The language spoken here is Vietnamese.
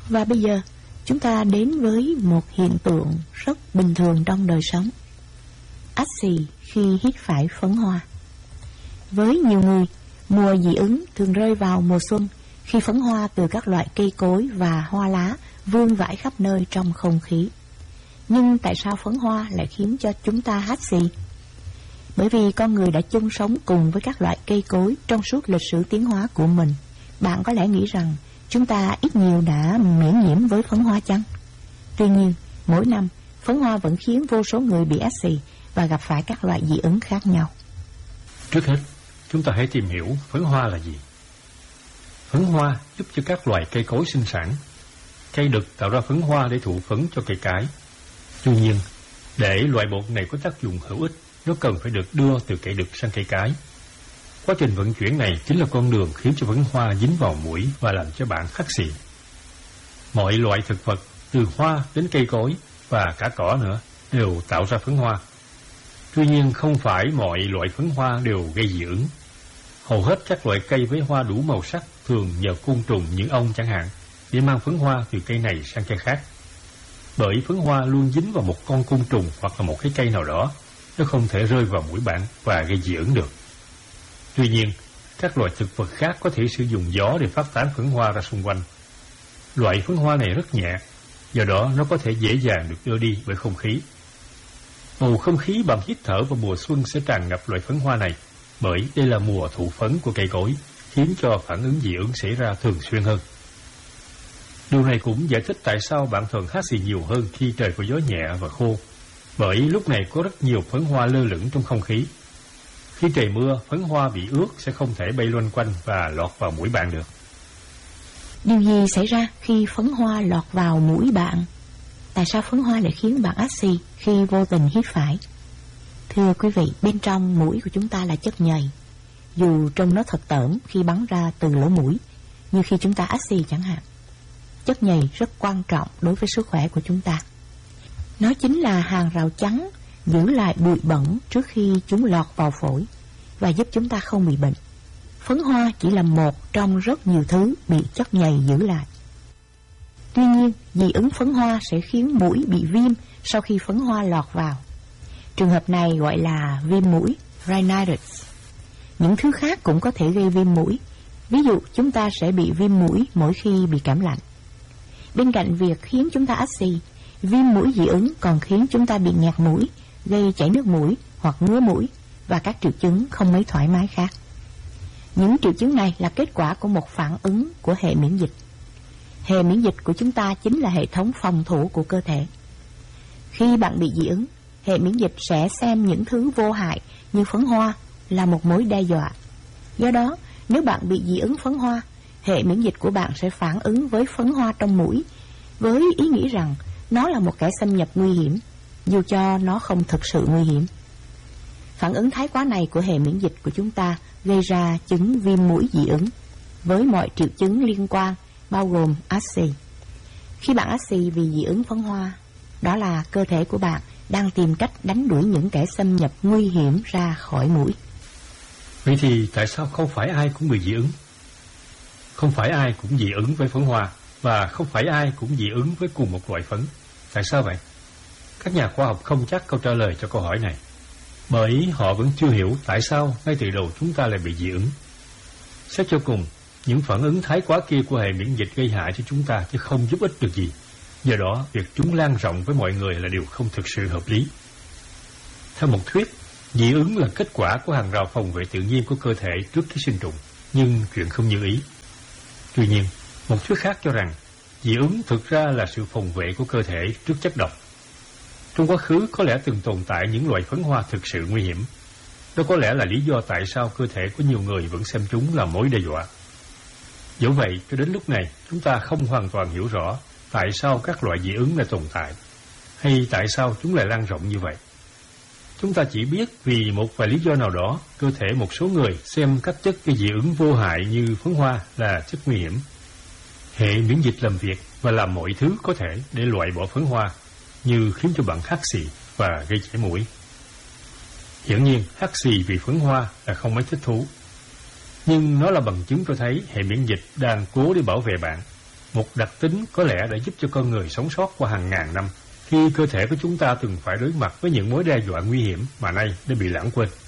Và bây giờ chúng ta đến với một hiện tượng rất bình thường trong đời sống: ắt xì khi hít phải phấn hoa. Với nhiều người, mùa dị ứng thường rơi vào mùa xuân, khi phấn hoa từ các loại cây cối và hoa lá vương vãi khắp nơi trong không khí. Nhưng tại sao phấn hoa lại khiến cho chúng ta hắt xì? Bởi vì con người đã chung sống cùng với các loại cây cối trong suốt lịch sử tiến hóa của mình. Bạn có lẽ nghĩ rằng chúng ta ít nhiều đã miễn nhiễm với phấn hoa chăng? Tuy nhiên, mỗi năm, phấn hoa vẫn khiến vô số người bị ắt xì và gặp phải các loại dị ứng khác nhau. Trước hết, chúng ta hãy tìm hiểu phấn hoa là gì. Phấn hoa giúp cho các loài cây cối sinh sản. Cây đực tạo ra phấn hoa để thụ phấn cho cây cái. Tuy nhiên, để loại bột này có tác dụng hữu ích, nó cần phải được đưa từ cây đực sang cây cái. Quá trình vận chuyển này chính là con đường khiến cho phấn hoa dính vào mũi và làm cho bạn hắt xì. Mọi loại thực vật, từ hoa đến cây cối và cả cỏ nữa, đều tạo ra phấn hoa. Tuy nhiên, không phải mọi loại phấn hoa đều gây dị ứng. Hầu hết các loại cây với hoa đủ màu sắc thường nhờ côn trùng, những ong chẳng hạn, để mang phấn hoa từ cây này sang cây khác. Bởi phấn hoa luôn dính vào một con côn trùng hoặc là một cái cây nào đó, nó không thể rơi vào mũi bạn và gây dị ứng được. Tuy nhiên, các loài thực vật khác có thể sử dụng gió để phát tán phấn hoa ra xung quanh. Loại phấn hoa này rất nhẹ, do đó nó có thể dễ dàng được đưa đi bởi không khí. Bầu không khí bạn hít thở vào mùa xuân sẽ tràn ngập loại phấn hoa này, bởi đây là mùa thụ phấn của cây cối, khiến cho phản ứng dị ứng xảy ra thường xuyên hơn. Điều này cũng giải thích tại sao bạn thường hắt xì nhiều hơn khi trời có gió nhẹ và khô, bởi lúc này có rất nhiều phấn hoa lơ lửng trong không khí. Khi trời mưa, phấn hoa bị ướt sẽ không thể bay loanh quanh và lọt vào mũi bạn được. Điều gì xảy ra khi phấn hoa lọt vào mũi bạn? Tại sao phấn hoa lại khiến bạn ắt xì khi vô tình hít phải? Thưa quý vị, bên trong mũi của chúng ta là chất nhầy. Dù trông nó thật tởm khi bắn ra từ lỗ mũi, như khi chúng ta ắt xì chẳng hạn. Chất nhầy rất quan trọng đối với sức khỏe của chúng ta. Nó chính là hàng rào chắn giữ lại bụi bẩn trước khi chúng lọt vào phổi và giúp chúng ta không bị bệnh. Phấn hoa chỉ là một trong rất nhiều thứ bị chất nhầy giữ lại. Tuy nhiên, dị ứng phấn hoa sẽ khiến mũi bị viêm sau khi phấn hoa lọt vào. Trường hợp này gọi là viêm mũi, rhinitis. Những thứ khác cũng có thể gây viêm mũi. Ví dụ, chúng ta sẽ bị viêm mũi mỗi khi bị cảm lạnh. Bên cạnh việc khiến chúng ta ắt xì, viêm mũi dị ứng còn khiến chúng ta bị nghẹt mũi, gây chảy nước mũi hoặc ngứa mũi và các triệu chứng không mấy thoải mái khác. Những triệu chứng này là kết quả của một phản ứng của hệ miễn dịch. Hệ miễn dịch của chúng ta chính là hệ thống phòng thủ của cơ thể. Khi bạn bị dị ứng, hệ miễn dịch sẽ xem những thứ vô hại như phấn hoa là một mối đe dọa. Do đó, nếu bạn bị dị ứng phấn hoa, hệ miễn dịch của bạn sẽ phản ứng với phấn hoa trong mũi với ý nghĩ rằng nó là một kẻ xâm nhập nguy hiểm, dù cho nó không thực sự nguy hiểm. Phản ứng thái quá này của hệ miễn dịch của chúng ta gây ra chứng viêm mũi dị ứng với mọi triệu chứng liên quan, bao gồm ắt xì. Khi bạn ắt xì vì dị ứng phấn hoa, đó là cơ thể của bạn đang tìm cách đánh đuổi những kẻ xâm nhập nguy hiểm ra khỏi mũi. Vậy thì tại sao không phải ai cũng bị dị ứng? Không phải ai cũng dị ứng với phấn hoa, và không phải ai cũng dị ứng với cùng một loại phấn. Tại sao vậy? Các nhà khoa học không chắc câu trả lời cho câu hỏi này, bởi họ vẫn chưa hiểu tại sao ngay từ đầu chúng ta lại bị dị ứng. Xét cho cùng, những phản ứng thái quá kia của hệ miễn dịch gây hại cho chúng ta chứ không giúp ích được gì. Do đó, việc chúng lan rộng với mọi người là điều không thực sự hợp lý. Theo một thuyết, dị ứng là kết quả của hàng rào phòng vệ tự nhiên của cơ thể trước ký sinh trùng, nhưng chuyện không như ý. Tuy nhiên, một thuyết khác cho rằng dị ứng thực ra là sự phòng vệ của cơ thể trước chất độc. Trong quá khứ có lẽ từng tồn tại những loại phấn hoa thực sự nguy hiểm. Đó có lẽ là lý do tại sao cơ thể của nhiều người vẫn xem chúng là mối đe dọa. Dẫu vậy, cho đến lúc này, chúng ta không hoàn toàn hiểu rõ tại sao các loại dị ứng lại tồn tại, hay tại sao chúng lại lan rộng như vậy. Chúng ta chỉ biết vì một vài lý do nào đó, cơ thể một số người xem các chất gây dị ứng vô hại như phấn hoa là chất nguy hiểm. Hệ miễn dịch làm việc và làm mọi thứ có thể để loại bỏ phấn hoa, như khiến cho bạn hắt xì và gây chảy mũi. Hiển nhiên, hắt xì vì phấn hoa là không mấy thích thú. Nhưng nó là bằng chứng cho thấy hệ miễn dịch đang cố để bảo vệ bạn. một đặc tính có lẽ đã giúp cho con người sống sót qua hàng ngàn năm, khi cơ thể của chúng ta từng phải đối mặt với những mối đe dọa nguy hiểm mà nay đã bị lãng quên.